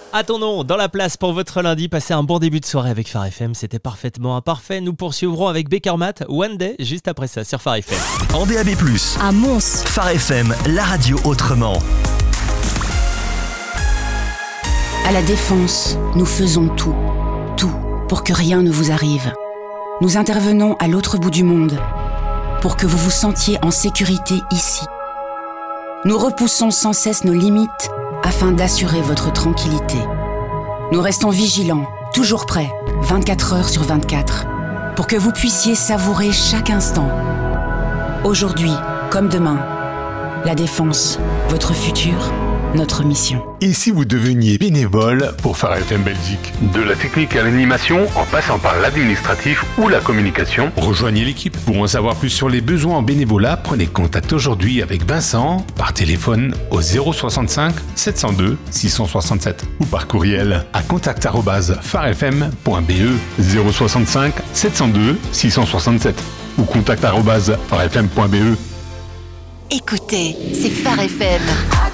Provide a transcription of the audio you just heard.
À ton nom, dans la place pour votre lundi, passez un bon début de soirée avec Phare FM, c'était parfaitement imparfait. Nous poursuivrons avec Beckermat, One Day, juste après ça sur Phare FM. En DAB+, à Mons, Phare FM, la radio autrement. À la Défense, nous faisons tout pour que rien ne vous arrive. Nous intervenons à l'autre bout du monde pour que vous vous sentiez en sécurité ici. Nous repoussons sans cesse nos limites afin d'assurer votre tranquillité. Nous restons vigilants, toujours prêts, 24 heures sur 24, pour que vous puissiez savourer chaque instant. Aujourd'hui, comme demain, la Défense, votre futur, notre mission. Et si vous deveniez bénévole pour Phare FM Belgique? De la technique à l'animation, en passant par l'administratif ou la communication. Rejoignez l'équipe. Pour en savoir plus sur les besoins en bénévolat, prenez contact aujourd'hui avec Vincent par téléphone au 065 702 667 ou par courriel à contact@farefm.be 065 702 667 ou contact@farefm.be. écoutez, c'est Phare FM.